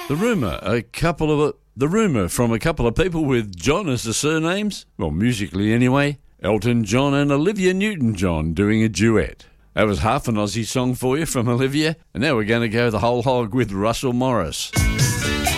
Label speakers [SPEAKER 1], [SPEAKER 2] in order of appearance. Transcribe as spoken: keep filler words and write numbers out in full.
[SPEAKER 1] The rumour, a couple of the rumour from a couple of people with John as the surnames, well, musically anyway, Elton John and Olivia Newton-John doing a duet. That was half an Aussie song for you from Olivia, and now we're going to go the whole hog with Russell Morris.